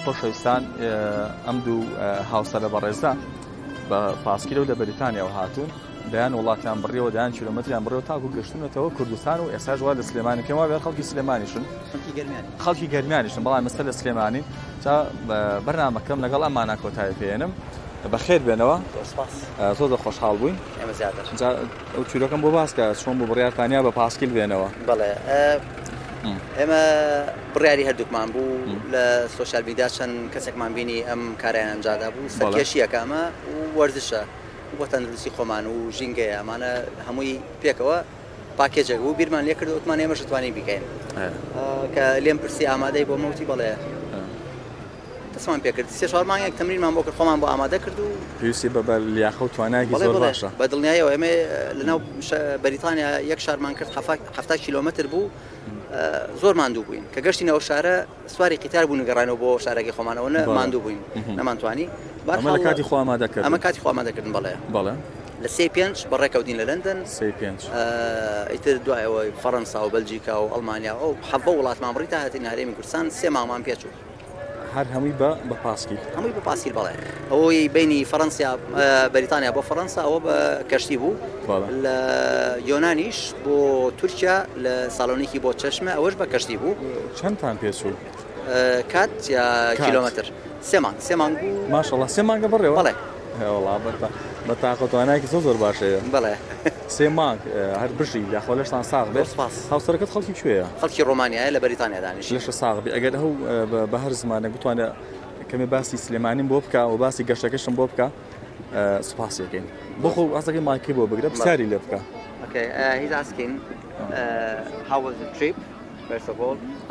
خۆشەویستان ئەم دوو هاوسەرە بەڕێزە بە پاسکیلە و لە بەریتانیاوە هاتوون دەیان وڵاتیان بڕیەوە دەیان کیلۆمەتریان بڕێەوە تاکو گەشتونەتەوە کوردستان و ئێستا ژوا لە سلێمانی پێما بێت خەڵکی سلێمانیشن خەڵکی گەرمیانیشن بەڵام مەسەر لە سلێمانی تا بەرنامەکەم لەگەڵ ئەمانە کۆتایی پێێنم بەخێر بێنەوە زۆر دەخۆشحاڵ بووین ئەو چیرۆکەم بۆ باسکە چۆن بۆ بڕیارتانیا بە پاسکیل بێنەوە بەڵێ ئێمە بڕیاری هەردووکمان بوو لە سۆشیال میدیا چەند کەسێکمان بینی ئەم کاریان ئەنجادا بوو سەرکێشیەکەمە و وەرزشە بۆ تەندروستی خۆمان و ژینگەیە ئەمانە هەمووی پێکەوە پاکێجێک بوو بیرمان لێ کرد وتمان ئێمەش دەتوانین بیکەین کە لێم پرسی ئامادەی بۆ مەوتی بەڵێ دەستمان پێ کرد سێ چوار مانگێک تەمرینمان بۆ کرد خۆمان بۆ ئامادە کرد و پێویستی بە لیاقە و توانایەکی زۆر باشە بە دڵنیاییەوە ئێمە لەناو بەریتانیا یەک شارمان کرد 7 کیلۆمەتر بوو زۆر ماندوو بووین کە گەشتینەوە شارە سواری قیتار بوون گەڕانەوە بۆ شارێکی خۆمانەوە ماندوو بووین نەمانتوانی ئەمە لە کاتی خۆ ئامادەکردن ئەمە کاتی خۆ ئامادەکردن بەڵێ لە 3-5 بەڕێکەوتین لە لەندەن 3-5 ئیتر دوایەوەی فەڕەنسا و بەلجیکا و ئەڵمانیا ئەو حەڤە وڵاتمان بڕی تا هاتین هەرێمی کوردستان 3 مانگمان پێچوو هەر هەمووی بە پاسکیل هەمووی بە پاسکیل بەڵێ ئەوەی بینی فەڕەنسیا بەریتانیا بۆ فەڕەنسا ئەوە بە کەشتی بوو لە یۆنانیش بۆ تورکیا لە ساڵۆنیکی بۆ چەشمە ئەوەش بە کەشتی بوو چەندتان پێچوو کات یا کیلۆمەتر 3 مانگ بوو ماشەڵڵا 3 مانگە بڕێەوە بەڵێ بە تاقەتوانایەکی زۆر باشەیە بەڵێ 3 مانگ هەر بژی یاخۆ لەشتان ساغ بێت هاوسەرەکەت خەڵکی کوێیە خەڵکی ڕۆمانیایە لە بەریتانیا دانیشت لەشە ساغ بێ ئەگەر هەو بە هەر زمانێک بتوانێت کەمێ باسی سلێمانیم بۆ بکە و باسی گەشتەکەشم بۆ بکە سوپاسیەکەین بۆخۆ ئەسەکەی مایکی بۆ بگرە پرسیاری لێ بکە He's asking how was the trip first of all